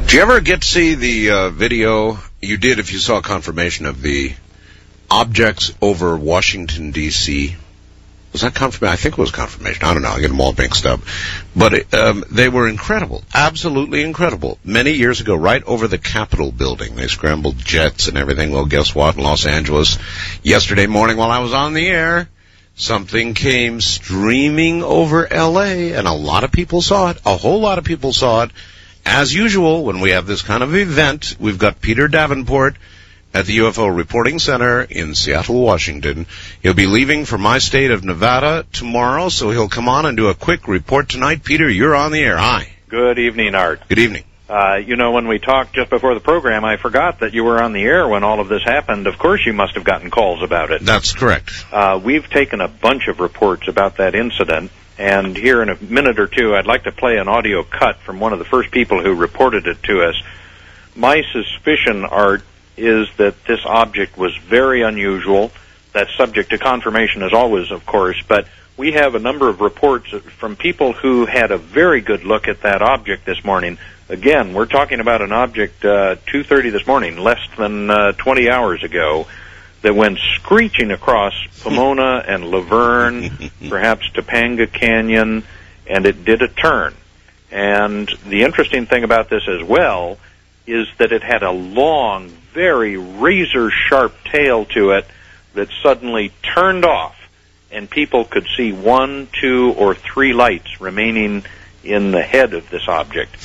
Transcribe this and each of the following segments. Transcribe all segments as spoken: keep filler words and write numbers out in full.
Did you ever get to see the uh, video? You did if you saw confirmation of the objects over Washington, D C Was that confirmation? I think it was confirmation. I don't know. I get them all mixed up. But it, um, they were incredible. Absolutely incredible. Many years ago, right over the Capitol building. They scrambled jets and everything. Well, guess what? In Los Angeles, yesterday morning while I was on the air, something came streaming over L A, and a lot of people saw it. A whole lot of people saw it. As usual, when we have this kind of event, we've got Peter Davenport at the U F O Reporting Center in Seattle, Washington. He'll be leaving for my state of Nevada tomorrow, so he'll come on and do a quick report tonight. Peter, you're on the air. Hi. Good evening, Art. Good evening. Uh, you know, when we talked just before the program, I forgot that you were on the air when all of this happened. Of course you must have gotten calls about it. That's correct. Uh, we've taken a bunch of reports about that incident, and here in a minute or two I'd like to play an audio cut from one of the first people who reported it to us. My suspicion, Art, is that this object was very unusual. That's subject to confirmation as always, of course, but we have a number of reports from people who had a very good look at that object this morning. Again, we're talking about an object uh, two thirty this morning, less than uh, twenty hours ago, that went screeching across Pomona and Laverne, perhaps Topanga Canyon, and it did a turn. And the interesting thing about this as well is that it had a long, very razor-sharp tail to it that suddenly turned off, and people could see one, two, or three lights remaining in the head of this object.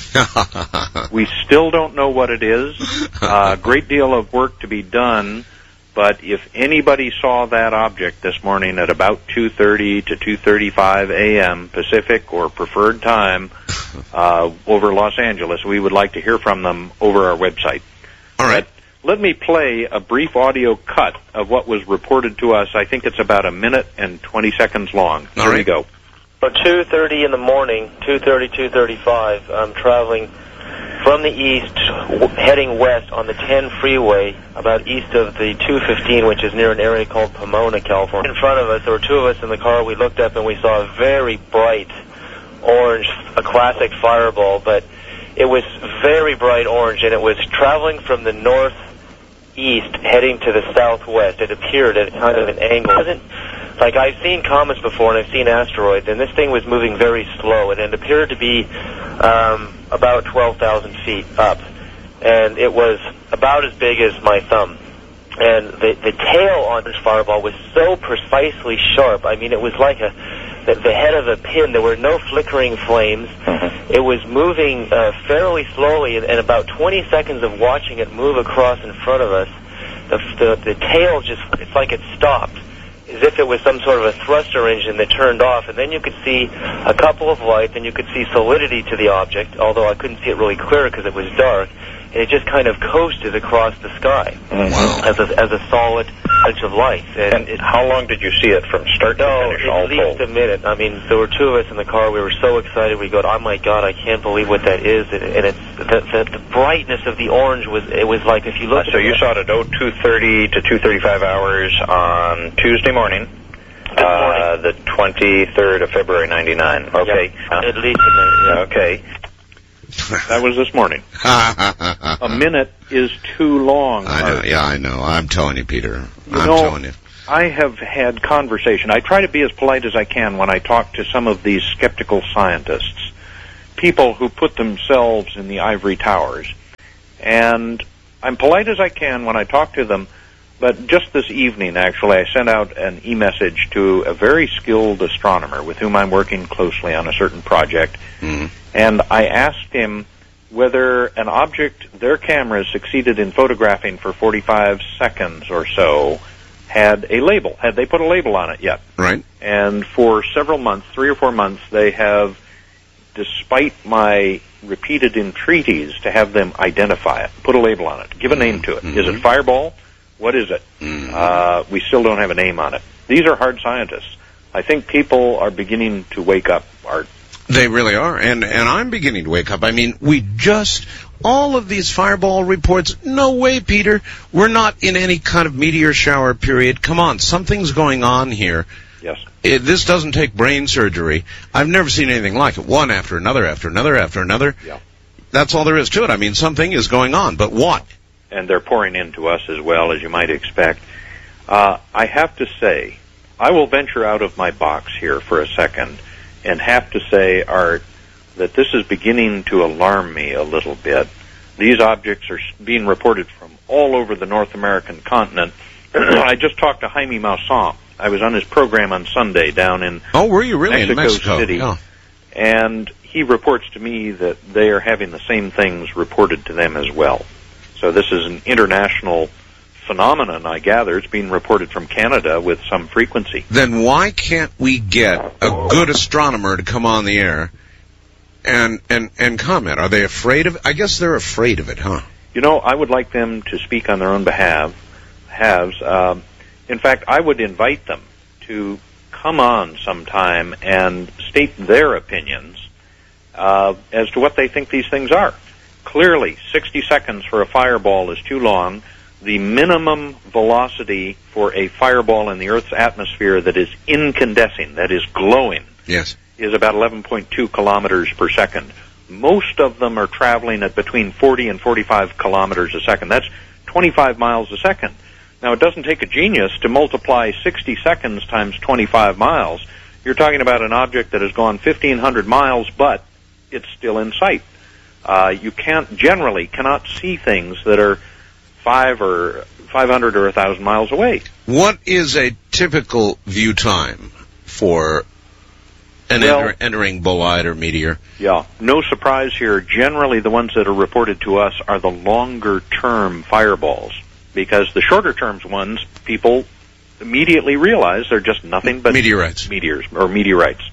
We still don't know what it is. A uh, great deal of work to be done, but if anybody saw that object this morning at about two thirty to two thirty-five a.m. Pacific or preferred time uh, over Los Angeles, we would like to hear from them over our website. All right. But let me play a brief audio cut of what was reported to us. I think it's about a minute and twenty seconds long. All Here right. we go. At two thirty in the morning, two thirty, two thirty-five, I'm traveling from the east, w- heading west on the ten freeway, about east of the two fifteen, which is near an area called Pomona, California. In front of us, there were two of us in the car. We looked up and we saw a very bright orange, a classic fireball, but it was very bright orange, and it was traveling from the northeast, heading to the southwest. It appeared at kind of an angle. It wasn't like I've seen comets before, and I've seen asteroids, and this thing was moving very slow, and it appeared to be um, about twelve thousand feet up, and it was about as big as my thumb. And the, the tail on this fireball was so precisely sharp. I mean, it was like a the, the head of a pin. There were no flickering flames. Mm-hmm. It was moving uh, fairly slowly, and, and about twenty seconds of watching it move across in front of us, the, the, the tail just, it's like it stopped, as if it was some sort of a thruster engine that turned off, and then you could see a couple of lights, and you could see solidity to the object, although I couldn't see it really clear because it was dark, and it just kind of coasted across the sky. Wow. as a, as a solid bunch of lights. And, And it, how long did you see it from start to no, finish, all at least told? a minute. I mean, there were two of us in the car. We were so excited. We go, oh, my God, I can't believe what that is. And, and it's the, the, the brightness of the orange was, it was like if you look Uh, at so it. you saw it at oh two thirty to two thirty-five hours on Tuesday morning, This morning. Uh, the twenty-third of February, ninety-nine. Okay. Yep. At least a minute. Yeah. Okay. That was this morning. A minute is too long. I know. Art. Yeah, I know. I'm telling you, Peter. You I'm know, telling you. I have had conversation. I try to be as polite as I can when I talk to some of these skeptical scientists, people who put themselves in the ivory towers. And I'm polite as I can when I talk to them, but just this evening, actually, I sent out an e-message to a very skilled astronomer with whom I'm working closely on a certain project, Mm-hmm. and I asked him whether an object their cameras succeeded in photographing for forty-five seconds or so had a label. Had they put a label on it yet? Right. And for several months, three or four months, they have, despite my repeated entreaties to have them identify it, put a label on it, give a name to it. Mm-hmm. Is it Fireball? What is it? Mm-hmm. Uh, we still don't have a name on it. These are hard scientists. I think people are beginning to wake up, Art. They really are, and and I'm beginning to wake up. I mean, we just, all of these fireball reports, no way, Peter, we're not in any kind of meteor shower period. Come on, something's going on here. Yes. It, this doesn't take brain surgery. I've never seen anything like it, one after another, after another, after another. Yeah. That's all there is to it. I mean, something is going on, but what? And they're pouring into us as well, as you might expect. Uh, I have to say, I will venture out of my box here for a second and have to say, Art, that this is beginning to alarm me a little bit. These objects are being reported from all over the North American continent. I just talked to Jaime Maussan. I was on his program on Sunday down in Oh, were you really Mexico in Mexico? City. Yeah. And he reports to me that they are having the same things reported to them as well. So this is an international phenomenon, I gather. It's being reported from Canada with some frequency. Then why can't we get a good astronomer to come on the air and and and comment? Are they afraid of it? I guess they're afraid of it, huh? You know, I would like them to speak on their own behalf. Halves. Um, in fact, I would invite them to come on sometime and state their opinions uh, as to what they think these things are. Clearly, sixty seconds for a fireball is too long. The minimum velocity for a fireball in the Earth's atmosphere that is incandescing, that is glowing, Yes. is about eleven point two kilometers per second. Most of them are traveling at between forty and forty-five kilometers a second. That's twenty-five miles a second. Now, it doesn't take a genius to multiply sixty seconds times twenty-five miles. You're talking about an object that has gone fifteen hundred miles, but it's still in sight. Uh, you can't, generally, cannot see things that are five or five hundred or one thousand miles away. What is a typical view time for an Well- enter- entering bolide or meteor? Yeah, no surprise here. Generally, the ones that are reported to us are the longer-term fireballs, because the shorter-term ones, people immediately realize they're just nothing but Meteorites. meteors or meteorites.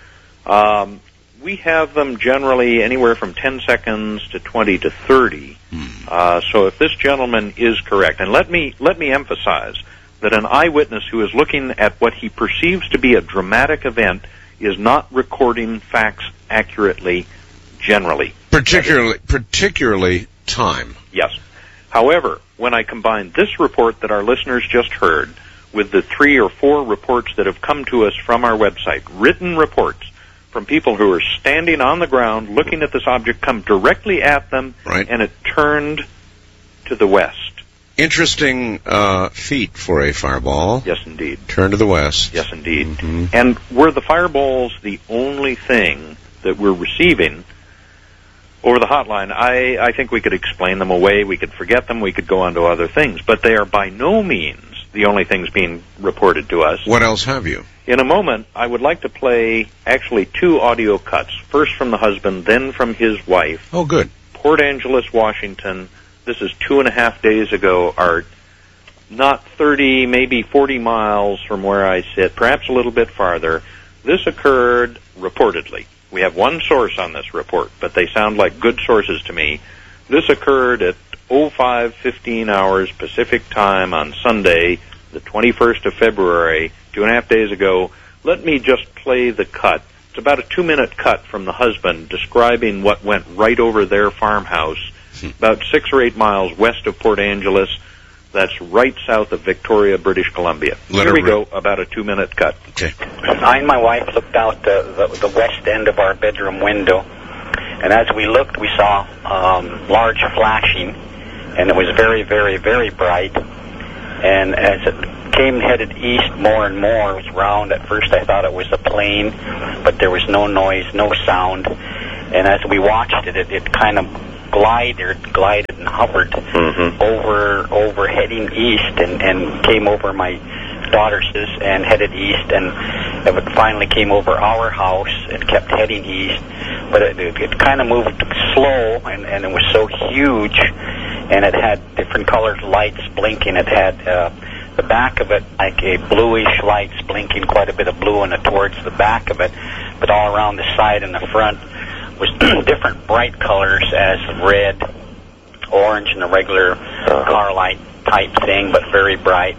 Um, we have them generally anywhere from ten seconds to twenty to thirty. Hmm. Uh, so if this gentleman is correct, and let me let me emphasize that an eyewitness who is looking at what he perceives to be a dramatic event is not recording facts accurately generally. Particularly, particularly time. Yes. However, when I combine this report that our listeners just heard with the three or four reports that have come to us from our website, written reports from people who are standing on the ground looking at this object come directly at them, Right. and it turned to the west. Interesting uh, feat for a fireball. Yes, indeed. Turn to the west. Yes, indeed. Mhm. And were the fireballs the only thing that we're receiving over the hotline, I, I think we could explain them away, we could forget them, we could go on to other things. But they are by no means the only things being reported to us. What else have you? In a moment, I would like to play actually two audio cuts, first from the husband, then from his wife. Oh, good. Port Angeles, Washington. This is two and a half days ago, Art. Not thirty, maybe forty miles from where I sit, perhaps a little bit farther. This occurred reportedly. We have one source on this report, but they sound like good sources to me. This occurred at oh five fifteen hours Pacific time on Sunday, the twenty-first of February, two and a half days ago. Let me just play the cut. It's about a two-minute cut from the husband describing what went right over their farmhouse, about six or eight miles west of Port Angeles. That's right south of Victoria, British Columbia. Let Here we her go, about a two-minute cut. Okay. I and my wife looked out the, the, the west end of our bedroom window, and as we looked, we saw um, large flashing, and it was very, very, very bright. And as it came headed east more and more, it was round. At first I thought it was a plane, but there was no noise, no sound. And as we watched it, it, it kind of glided, glided and hovered Mm-hmm. over, over heading east, and, and came over my daughter's and headed east, and it finally came over our house and kept heading east. But it, it, it kind of moved slow, and, and it was so huge, and it had different colored lights blinking. It had uh, the back of it like a bluish lights blinking, quite a bit of blue in it towards the back of it, but all around the side and the front was different bright colors as red, orange, and a regular car light type thing, but very bright.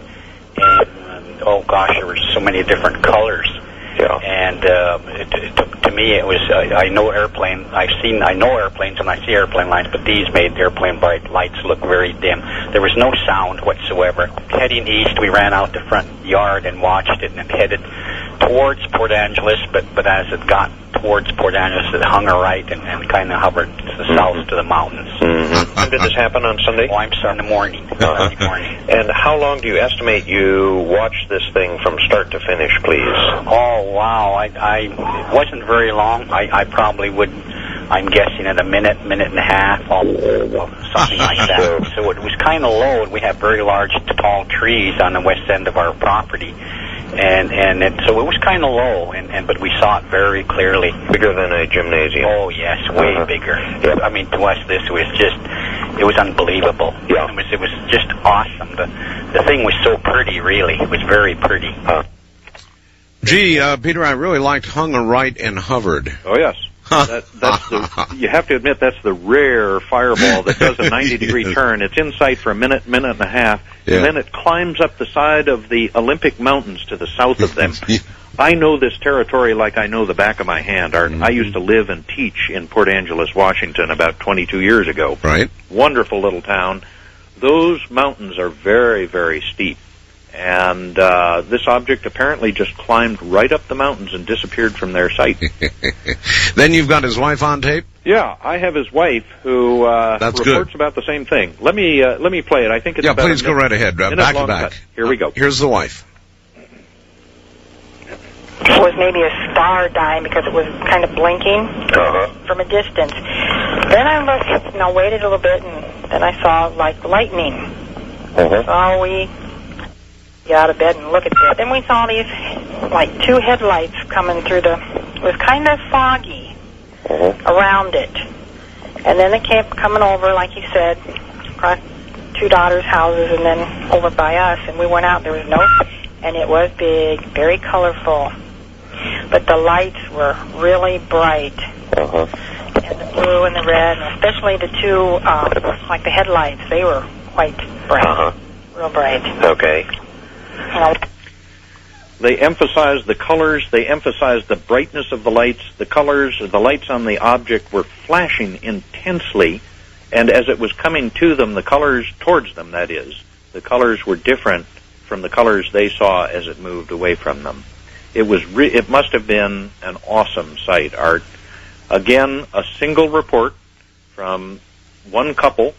And oh gosh, there were so many different colors. Yeah. And uh, it, it, to, to me, it was uh, I know airplane. I've seen I know airplanes when I see airplane lights, but these made airplane bright lights look very dim. There was no sound whatsoever. Heading east, we ran out the front yard and watched it, and it headed towards Port Angeles. But but as it got towards Port Angeles. It hung right and, and kind of hovered to the mm-hmm. south to the mountains. Mm-hmm. When did this happen on Sunday? Oh, I'm sorry, in the morning. Uh-huh. Sunday morning. And how long do you estimate you watched this thing from start to finish, please? Oh, wow. I, I it wasn't very long. I, I probably would, I'm guessing at a minute, minute and a half, or something like that. So it was kind of low, and we have very large, tall trees on the west end of our property. And and it, so it was kind of low, and, and but we saw it very clearly. Bigger than a gymnasium. Oh yes, way uh-huh. bigger. It, I mean, to us, this was just it was unbelievable. Yeah. It was it was just awesome. The the thing was so pretty, really. It was very pretty. Uh. Gee, uh, Peter, I really liked hung right and hovered. Oh yes. that, that's the, you have to admit that's the rare fireball that does a ninety degree turn. It's in sight for a minute, minute and a half, yeah. and then it climbs up the side of the Olympic Mountains to the south of them. I know this territory like I know the back of my hand. Our, mm-hmm. I used to live and teach in Port Angeles, Washington, about twenty-two years ago. Right. Wonderful little town. Those mountains are very, very steep. And uh, this object apparently just climbed right up the mountains and disappeared from their sight. Then you've got his wife on tape? Yeah, I have his wife who uh, That's reports good. about the same thing. Let me uh, let me play it. I think it's yeah. about Please a go minute, right ahead. Uh, back to back. Cut. Here we go. Here's the wife. It was maybe a star dying because it was kind of blinking uh-huh. from a distance. Then I looked, you know, waited a little bit, and then I saw like lightning. Uh-huh. So we get out of bed and look at it. Then we saw these like two headlights coming through the. It was kind of foggy uh-huh. around it, and then they kept coming over, like you said, across two daughters' houses, and then over by us. And we went out. There was no, and it was big, very colorful. But the lights were really bright, uh-huh. and the blue and the red, and especially the two, um, like the headlights, they were quite bright, uh-huh. real bright. Okay. You know, they emphasized the colors, they emphasized the brightness of the lights. The colors, the lights on the object were flashing intensely, and as it was coming to them, the colors towards them, that is, the colors were different from the colors they saw as it moved away from them. It was. Re- it must have been an awesome sight, Art. Again, a single report from one couple,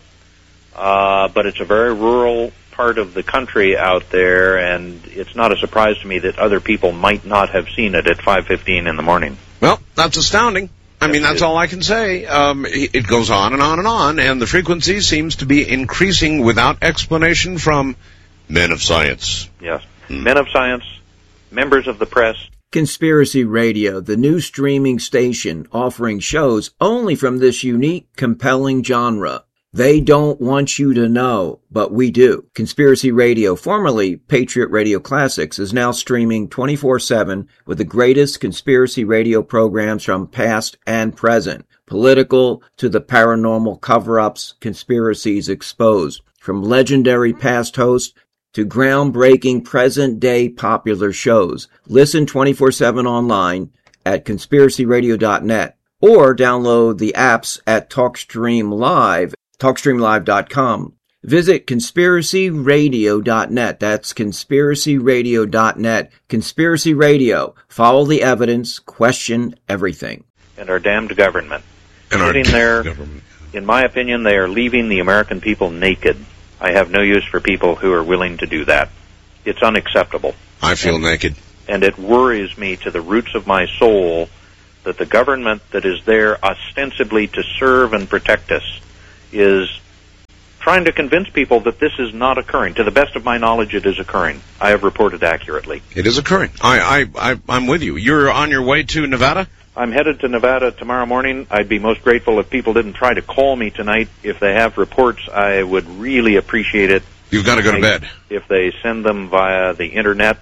uh, but it's a very rural part of the country out there, and it's not a surprise to me that other people might not have seen it at five fifteen in the morning. Well, that's astounding. I mean, that's is. all I can say. Um, it goes on and on and on, and the frequency seems to be increasing without explanation from men of science. Yes, hmm. men of science. Members of the press. Conspiracy Radio, the new streaming station offering shows only from this unique, compelling genre. They don't want you to know, but we do. Conspiracy Radio, formerly Patriot Radio Classics, is now streaming twenty-four seven with the greatest conspiracy radio programs from past and present. Political to the paranormal cover-ups, conspiracies exposed. From legendary past hosts to groundbreaking present-day popular shows. Listen twenty-four seven online at conspiracy radio dot net or download the apps at TalkStream Live, talk stream live dot com. Visit conspiracy radio dot net. That's conspiracy radio dot net. Conspiracy Radio. Follow the evidence. Question everything. And our damned government. And Sitting our there, government. In my opinion, they are leaving the American people naked. I have no use for people who are willing to do that. It's unacceptable. I feel and, naked. And it worries me to the roots of my soul that the government that is there ostensibly to serve and protect us is trying to convince people that this is not occurring. To the best of my knowledge, it is occurring. I have reported accurately. It is occurring. I, I, I, I'm with you. You're on your way to Nevada? I'm headed to Nevada tomorrow morning. I'd be most grateful if people didn't try to call me tonight. If they have reports, I would really appreciate it. You've got to go to bed. If they send them via the Internet,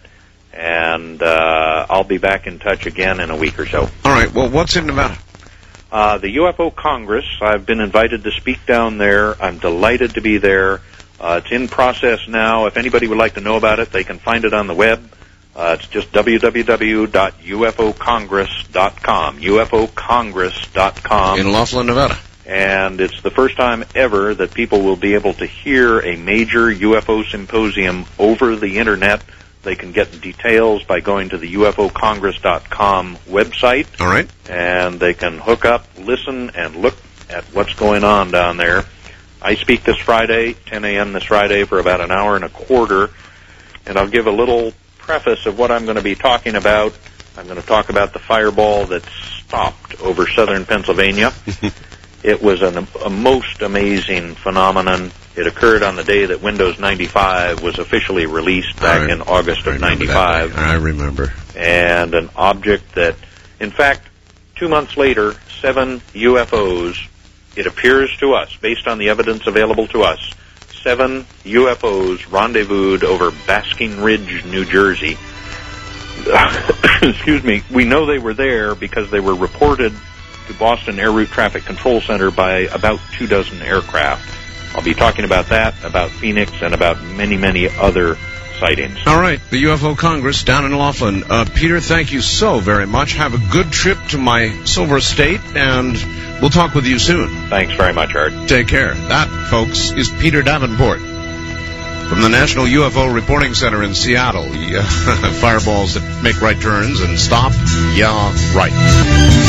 and uh, I'll be back in touch again in a week or so. All right. Well, what's in Nevada? Uh, the U F O Congress. I've been invited to speak down there. I'm delighted to be there. Uh, it's in process now. If anybody would like to know about it, they can find it on the web. Uh, it's just w w w dot u f o congress dot com, u f o congress dot com. In Laughlin, Nevada. And it's the first time ever that people will be able to hear a major U F O symposium over the Internet They can get details by going to the U F O Congress dot com website. All right. And they can hook up, listen, and look at what's going on down there. I speak this Friday, ten a.m. this Friday, for about an hour and a quarter, and I'll give a little preface of what I'm going to be talking about. I'm going to talk about the fireball that stopped over southern Pennsylvania. It was an, a most amazing phenomenon. It occurred on the day that Windows ninety-five was officially released back I, in August of ninety-five. I remember. And an object that, in fact, two months later, seven U F Os, it appears to us, based on the evidence available to us, seven U F Os rendezvoused over Basking Ridge, New Jersey. Excuse me. We know they were there because they were reported to Boston Air Route Traffic Control Center by about two dozen aircraft. I'll be talking about that, about Phoenix, and about many, many other sightings. All right, the U F O Congress down in Laughlin. Uh, Peter, thank you so very much. Have a good trip to my Silver State, and we'll talk with you soon. Thanks very much, Art. Take care. That, folks, is Peter Davenport from the National U F O Reporting Center in Seattle. Yeah, fireballs that make right turns and stop. Yeah, right.